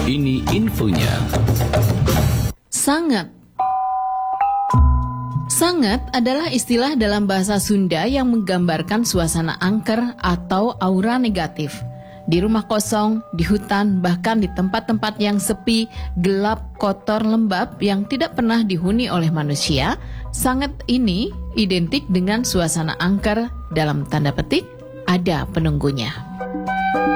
Ini infonya. Sanget. Sanget adalah istilah dalam bahasa Sunda yang menggambarkan suasana angker atau aura negatif. Di rumah kosong, di hutan, bahkan di tempat-tempat yang sepi, gelap, kotor, lembab yang tidak pernah dihuni oleh manusia, sanget ini identik dengan suasana angker, dalam tanda petik, ada penunggunya.